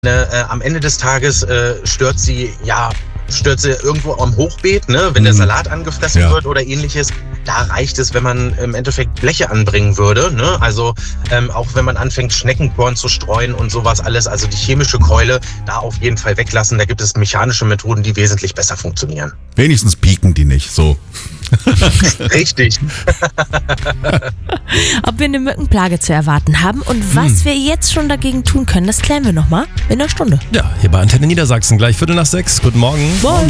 Am Ende des Tages stört sie irgendwo am Hochbeet, ne? Wenn der Salat angefressen wird oder ähnliches. Da reicht es, wenn man im Endeffekt Bleche anbringen würde, ne? Also auch wenn man anfängt, Schneckenkorn zu streuen und sowas alles, also die chemische Keule da auf jeden Fall weglassen. Da gibt es mechanische Methoden, die wesentlich besser funktionieren. Wenigstens pieken die nicht, so. Richtig. Ob wir eine Mückenplage zu erwarten haben und was wir jetzt schon dagegen tun können, das klären wir nochmal in einer Stunde. Ja, hier bei Antenne Niedersachsen, gleich 5:45. Guten Morgen. Morgen.